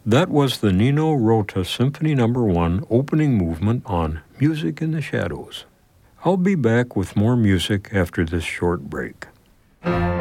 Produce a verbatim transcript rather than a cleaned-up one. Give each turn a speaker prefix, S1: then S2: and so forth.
S1: That was the Nino Rota Symphony Number one opening movement on Music in the Shadows. I'll be back with more music after this short break.